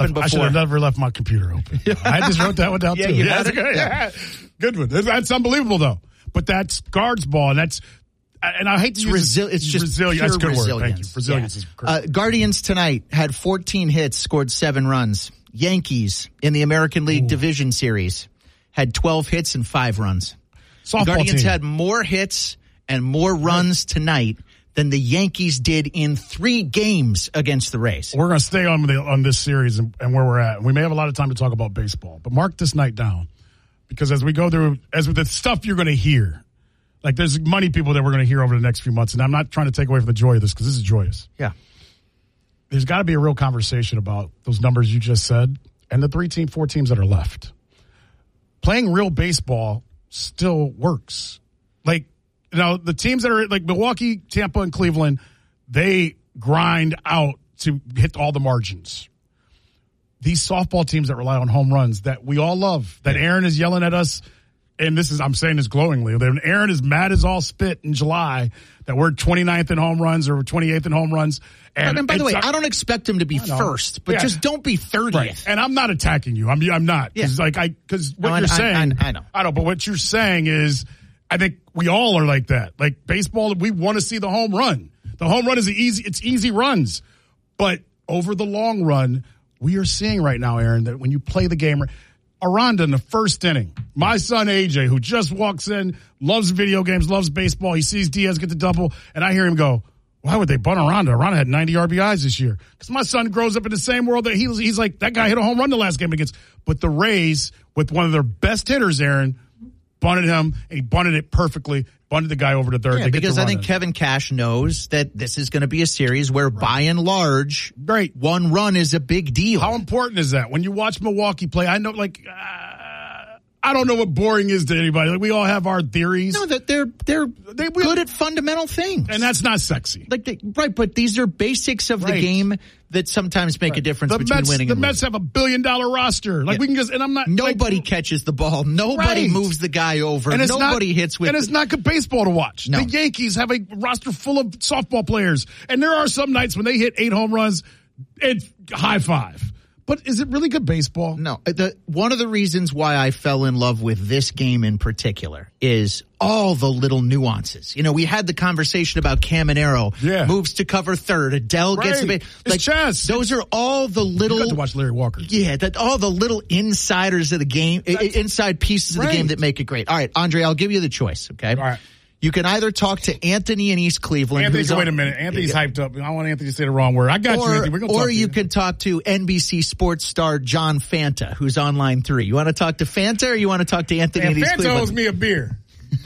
happened before. I should have never left my computer open. I just wrote that one down, too. Good one. That's unbelievable, though. But that's guards ball, and that's... And I hate to use it's just resilience. That's a good resilience. word. Thank you. Resilience is great. Guardians tonight had 14 hits, scored 7 runs. Yankees in the American League Division Series had 12 hits and 5 runs. Softball the Guardians team had more hits and more runs tonight than the Yankees did in 3 games against the Rays. We're going to stay on this series and where we're at. We may have a lot of time to talk about baseball, but mark this night down because as we go through, as with the stuff you're going to hear, like there's money people that we're going to hear over the next few months, and I'm not trying to take away from the joy of this because this is joyous. Yeah. There's got to be a real conversation about those numbers you just said and the 4 teams that are left. Playing real baseball still works. Like, you know, the teams that are like Milwaukee, Tampa, and Cleveland, they grind out to hit all the margins. These softball teams that rely on home runs that we all love, that Aaron is yelling at us, and I'm saying this glowingly, that Aaron is mad as all spit in July that we're 29th in home runs or 28th in home runs. And by the way, I don't expect him to be first, but just don't be 30th. Right. And I'm not attacking you. I'm not. Because you're saying, I know. But what you're saying is, I think we all are like that. Like baseball, we want to see the home run. The home run is it's easy runs. But over the long run, we are seeing right now, Aaron, that when you play the game, Aranda in the first inning, my son AJ, who just walks in, loves video games, loves baseball, he sees Diaz get the double, and I hear him go, why would they bunt Aranda? Aranda had 90 RBIs this year. Because my son grows up in the same world that he's like, that guy hit a home run the last game against. But the Rays, with one of their best hitters, Aaron, bunted him, and he bunted it perfectly, bunted the guy over to third. Yeah, because I think Kevin Cash knows that this is going to be a series where, by and large, one run is a big deal. How important is that? When you watch Milwaukee play, I know, I don't know what boring is to anybody. Like, we all have our theories. No, that they're good at fundamental things, and that's not sexy. But these are basics of the game that sometimes make a difference between winning and losing. The Mets have $1 billion roster. We can just, and I'm not. Nobody catches the ball. Nobody moves the guy over. And nobody hits with. And it's not good baseball to watch. No. The Yankees have a roster full of softball players, and there are some nights when they hit 8 home runs, it's high five. But is it really good baseball? No. One of the reasons why I fell in love with this game in particular is all the little nuances. You know, we had the conversation about Caminero moves to cover third. Adele gets the base. Like chess. Those are all the little. You got to watch Larry Walker. Yeah, all the little insiders of the game, inside pieces of the game that make it great. All right, Andre, I'll give you the choice. Okay. All right. You can either talk to Anthony in East Cleveland. Wait a minute. Anthony's hyped up. I don't want Anthony to say the wrong word. I got you, Anthony. We're gonna talk to you. Or you can talk to NBC sports star John Fanta, who's on line 3. You want to talk to Fanta or you want to talk to Anthony in East Cleveland? Fanta owes me a beer.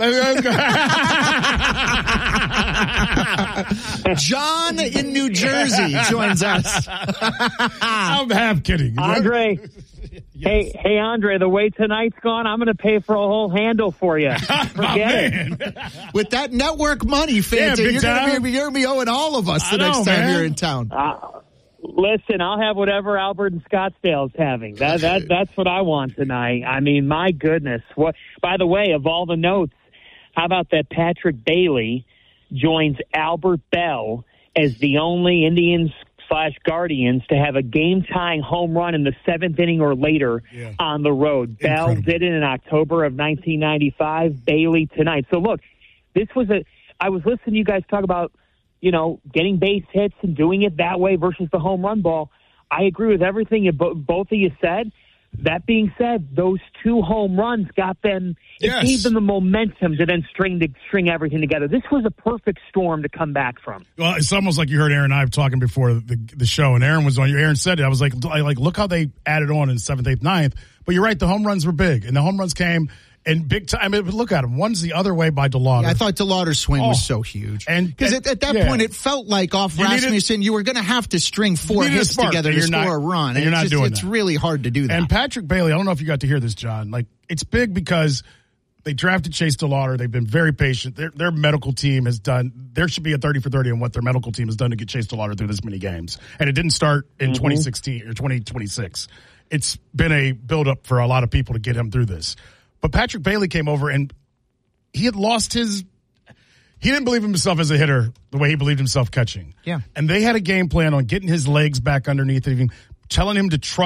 John in New Jersey joins us. I'm half kidding. Andre. Yes. Hey, Andre, the way tonight's gone, I'm going to pay for a whole handle for you. Forget it. With that network money, Fanta, you're going to be owing all of us the next time you're in town. Listen, I'll have whatever Albert and Scottsdale's having. That's what I want tonight. I mean, my goodness. By the way, of all the notes, how about that Patrick Bailey joins Albert Bell as the only Indians/Guardians to have a game-tying home run in the 7th inning or later on the road. Incredible. Bell did it in October of 1995, Bailey tonight. So, look, I was listening to you guys talk about, getting base hits and doing it that way versus the home run ball. I agree with everything both of you said. That being said, those 2 home runs got them, it gave them the momentum to then string everything together. This was a perfect storm to come back from. Well, it's almost like you heard Aaron and I talking before the show, and Aaron was on. Aaron said it. I was like, look how they added on in 7th, 8th, 9th. But you're right, the home runs were big, and the home runs came in big time. I mean, look at him. One's the other way by DeLauder. Yeah, I thought DeLauder's swing was so huge. Because at that point, it felt like off Rasmussen, you were going to have to string 4 hits together to score a run. And you're not doing that. It's really hard to do that. And Patrick Bailey, I don't know if you got to hear this, John. It's big because they drafted Chase DeLauder. They've been very patient. Their medical team has done, there should be a 30 for 30 on what their medical team has done to get Chase DeLauder through this many games. And it didn't start in 2016 or 2026. It's been a build-up for a lot of people to get him through this. But Patrick Bailey came over, and he had lost he didn't believe in himself as a hitter the way he believed himself catching. Yeah. And they had a game plan on getting his legs back underneath him, telling him to trust